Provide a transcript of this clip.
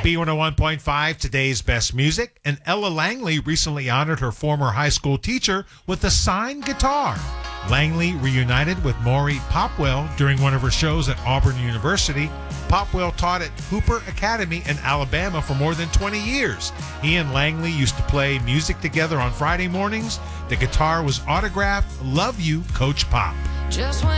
B101.5, today's best music, and Ella Langley recently honored her former high school teacher with a signed guitar. Langley reunited with Maury Popwell during one of her shows at Auburn University. Popwell taught at Hooper Academy in Alabama for more than 20 years. He and Langley used to play music together on Friday mornings. The guitar was autographed, "Love You, Coach Pop."